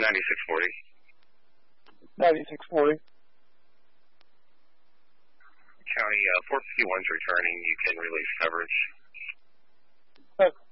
9640. 9640. County 451's returning. You can release coverage. Okay.